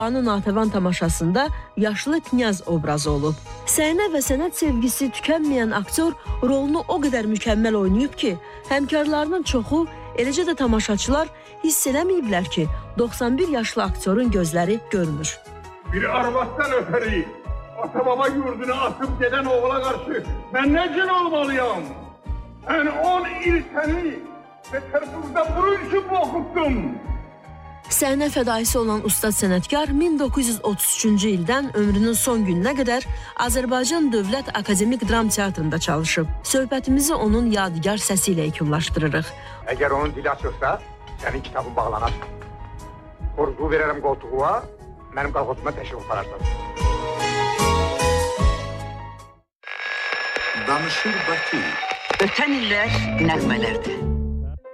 Natəvan tamaşasında yaşlı knyaz obrazı olub. Səhnə və sənət sevgisi tükənməyən aktyor rolunu o qədər mükəmməl oynayıb ki, həmkarlarının çoxu, eləcə də tamaşaçılar hiss eləməyiblər ki, 91 yaşlı aktyorun gözləri görmür. Bir arvaddan ötəri, ata-baba yurdunu atıp gedən oğula qarşı mən nə cin olmalıyam? Mən 10 il səni Peterburgda bunun üçün oxutdum. Səhnə fədaisi olan ustad sənətkar 1933-cü ildən ömrünün son gününə qədər Azərbaycan Dövlət Akademik Dram Teatrında çalışıb. Söhbətimizi onun yadigar səsi ilə yekunlaşdırırıq. Əgər onun dili açılsa, sənin kitabın bağlanar. Korkuğu verərəm qoltuğuna, mənim qalxotuma təşrif apararsan. Danışır Bakı. Ötən illər nəğmələrdir.